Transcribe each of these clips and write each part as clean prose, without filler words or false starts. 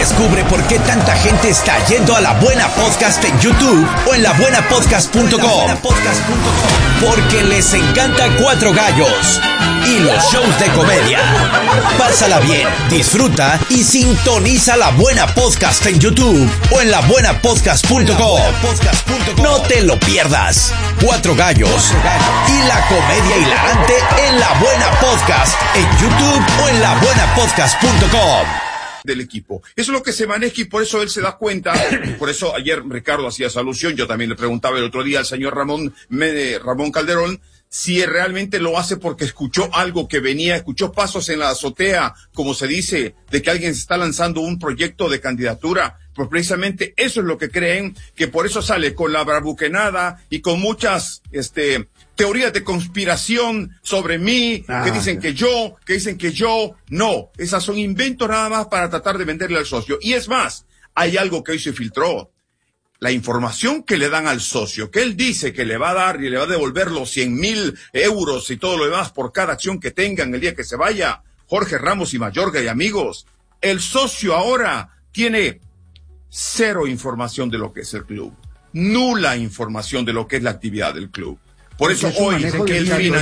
Descubre por qué tanta gente está yendo a La Buena Podcast en YouTube o en labuenapodcast.com. Porque les encanta Cuatro Gallos y los shows de comedia. Pásala bien, disfruta y sintoniza La Buena Podcast en YouTube o en labuenapodcast.com. No te lo pierdas. Cuatro Gallos y la comedia hilarante en La Buena Podcast en YouTube o en labuenapodcast.com. Del equipo. Eso es lo que se maneja y por eso él se da cuenta. Por eso ayer Ricardo hacía esa alusión. Yo también le preguntaba el otro día al señor Ramón Calderón si realmente lo hace porque escuchó algo que venía, escuchó pasos en la azotea, como se dice, de que alguien se está lanzando un proyecto de candidatura. Pues precisamente eso es lo que creen, que por eso sale con la bravuquenada y con muchas teorías de conspiración sobre mí, que dicen que yo, no, esas son inventos nada más para tratar de venderle al socio. Y es más, hay algo que hoy se filtró, la información que le dan al socio, que él dice que le va a dar y le va a devolver los 100,000 euros y todo lo demás por cada acción que tengan el día que se vaya, Jorge Ramos y Mayorga y amigos, el socio ahora tiene cero información de lo que es el club, nula información de lo que es la actividad del club. Por eso hoy que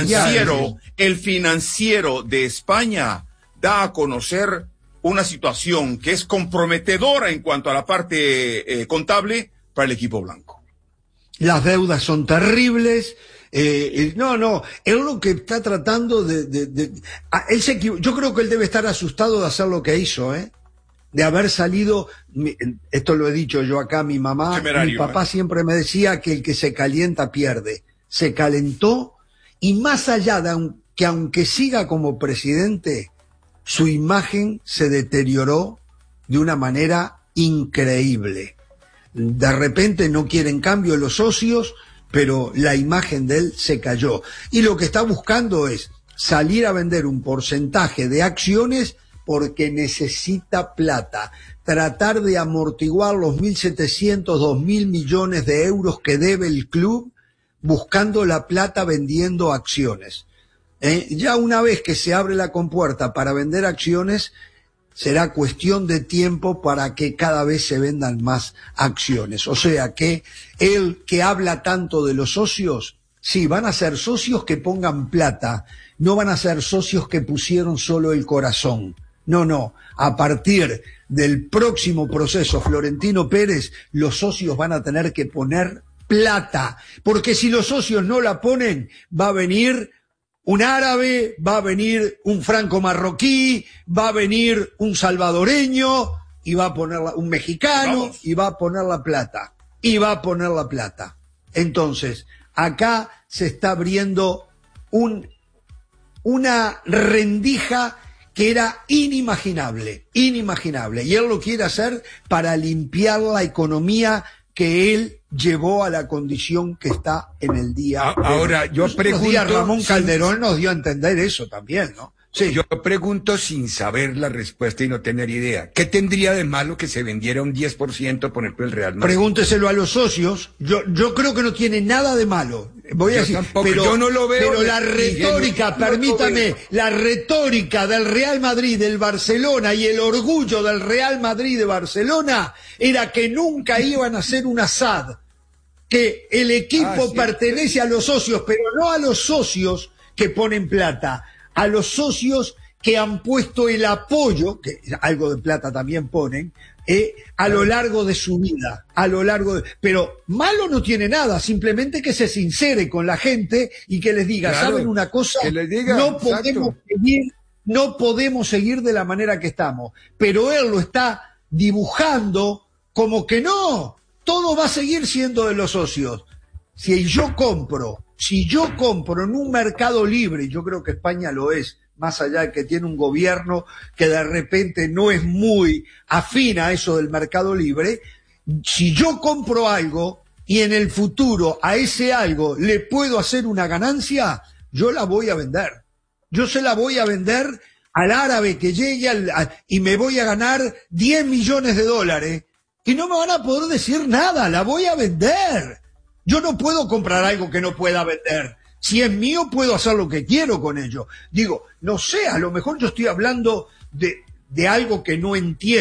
el financiero de España da a conocer una situación que es comprometedora en cuanto a la parte contable para el equipo blanco. Las deudas son terribles. Él lo que está tratando yo creo que él debe estar asustado de hacer lo que hizo, de haber salido, esto lo he dicho yo acá, mi papá siempre me decía que el que se calienta pierde. Se calentó y más allá de que aunque siga como presidente, su imagen se deterioró de una manera increíble. De repente no quieren cambio los socios, pero la imagen de él se cayó. Y lo que está buscando es salir a vender un porcentaje de acciones porque necesita plata. Tratar de amortiguar los 1.700, 2.000 millones de euros que debe el club, buscando la plata vendiendo acciones. Ya una vez que se abre la compuerta para vender acciones, será cuestión de tiempo para que cada vez se vendan más acciones. O sea que él que habla tanto de los socios, sí, van a ser socios que pongan plata, no van a ser socios que pusieron solo el corazón. No, a partir del próximo proceso Florentino Pérez, los socios van a tener que poner plata, porque si los socios no la ponen, va a venir un árabe, va a venir un franco marroquí, va a venir un salvadoreño, y va a poner un mexicano, y va a poner la plata, Entonces, acá se está abriendo una rendija que era inimaginable, y él lo quiere hacer para limpiar la economía que él llevó a la condición que está en el día. Ahora, yo pregunto... Ramón Calderón nos dio a entender eso también, ¿no? Sí. Yo pregunto sin saber la respuesta y no tener idea. ¿Qué tendría de malo que se vendiera un 10%, por ejemplo, el Real Madrid? Pregúnteselo a los socios. Yo creo que no tiene nada de malo. Voy a decir, pero yo no lo veo. Pero la retórica, permítame, la retórica del Real Madrid, del Barcelona y el orgullo del Real Madrid de Barcelona era que nunca iban a hacer un asad. Que el equipo pertenece a los socios, pero no a los socios que ponen plata, a los socios que han puesto el apoyo, que algo de plata también ponen, a lo largo de su vida, pero malo no tiene nada, simplemente que se sincere con la gente y que les diga, ¿saben una cosa? Que les diga, no podemos seguir de la manera que estamos, pero él lo está dibujando como que no, todo va a seguir siendo de los socios. Si yo compro en un mercado libre, y yo creo que España lo es, más allá de que tiene un gobierno que de repente no es muy afín a eso del mercado libre, si yo compro algo y en el futuro a ese algo le puedo hacer una ganancia, yo la voy a vender. Yo se la voy a vender al árabe que llegue y me voy a ganar 10 millones de dólares y no me van a poder decir nada, la voy a vender. Yo no puedo comprar algo que no pueda vender. Si es mío, puedo hacer lo que quiero con ello. Digo, no sé, a lo mejor yo estoy hablando de algo que no entiendo.